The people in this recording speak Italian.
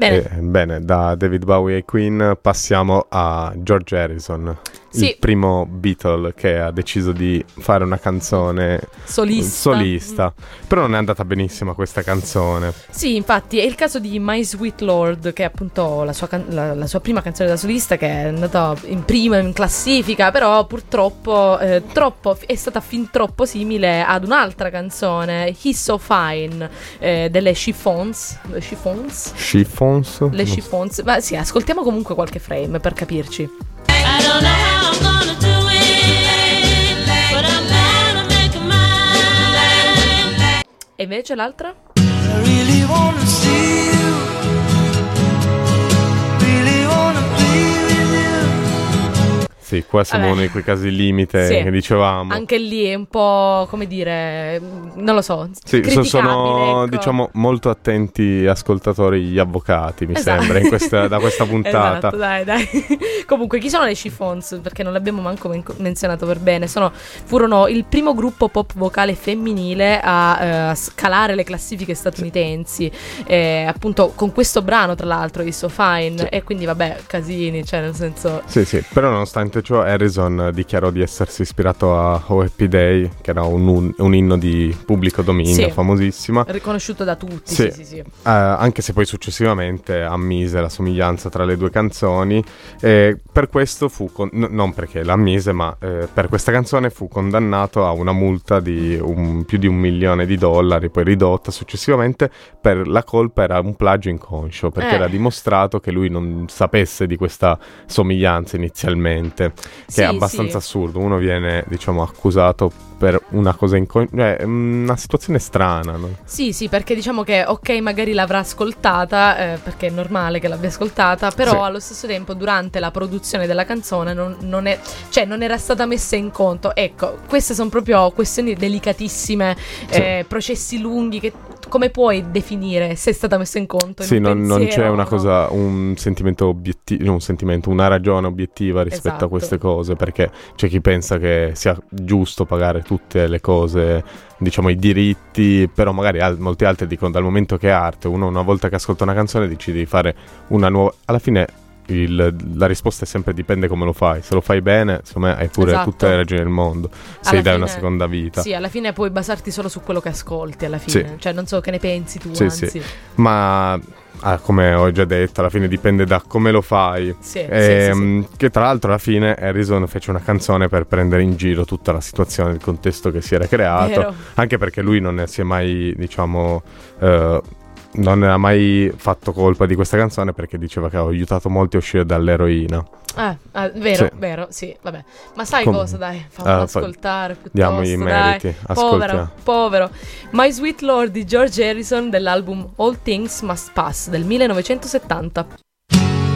Bene, da David Bowie e Queen passiamo a George Harrison, il primo Beatle che ha deciso di fare una canzone solista. Però non è andata benissimo questa canzone. Sì, infatti è il caso di My Sweet Lord, che è appunto la sua prima canzone da solista, che è andata in prima in classifica, però purtroppo è stata fin troppo simile ad un'altra canzone, He's So Fine, delle Chiffons. Le Chiffons. Ma sì, ascoltiamo comunque qualche frame per capirci. I don't know how I'm gonna do it, but I'm gonna make a mind. E invece l'altra? I really wanna see you, really wanna be with you. Sì, qua siamo uno di quei casi limite che dicevamo. Anche lì è un po', come dire, non lo so, sì, sono, ecco. diciamo, molto attenti ascoltatori gli avvocati, mi sembra, da questa puntata. Esatto, dai. Comunque, chi sono le Chiffons? Perché non l'abbiamo manco menzionato per bene. Furono il primo gruppo pop vocale femminile a scalare le classifiche statunitensi, appunto con questo brano, tra l'altro, It's So Fine, e quindi vabbè, casini, cioè nel senso... Sì, però nonostante ciò Harrison dichiarò di essersi ispirato a Oh Happy Day, che era un inno di pubblico dominio, famosissima, riconosciuto da tutti. Sì. Anche se poi successivamente ammise la somiglianza tra le due canzoni, per questo non perché l'ammise, ma per questa canzone fu condannato a una multa di più di $1 milione, poi ridotta successivamente. Per la colpa era un plagio inconscio, perché era dimostrato che lui non sapesse di questa somiglianza inizialmente, che è abbastanza assurdo. Uno viene, diciamo, accusato per una cosa una situazione strana, no? Sì, perché diciamo che magari l'avrà ascoltata, perché è normale che l'abbia ascoltata, però allo stesso tempo durante la produzione della canzone non era stata messa in conto. Ecco, queste sono proprio questioni delicatissime, processi lunghi che come puoi definire se è stata messa in conto? Sì, non c'è una cosa, un sentimento obiettivo, una ragione obiettiva rispetto a queste cose, perché c'è chi pensa che sia giusto pagare tutte le cose, diciamo i diritti, però magari molti altri dicono dal momento che è arte, uno una volta che ascolta una canzone decide di fare una nuova, alla fine la risposta è sempre dipende come lo fai. Se lo fai bene, secondo me hai pure tutte le ragioni del mondo, se gli dai una seconda vita. Sì, alla fine puoi basarti solo su quello che ascolti, alla fine. Cioè non so che ne pensi tu, anzi. Sì. Ma come ho già detto, alla fine dipende da come lo fai. Sì. Che tra l'altro alla fine Harrison fece una canzone per prendere in giro tutta la situazione, il contesto che si era creato. Vero. Anche perché lui non si è mai, diciamo, non ha mai fatto colpa di questa canzone, perché diceva che ha aiutato molti a uscire dall'eroina. Vero, sì, vabbè. Ma sai cosa, dai, fammi ascoltare piuttosto. Diamo i meriti, povero. My Sweet Lord di George Harrison, dell'album All Things Must Pass del 1970.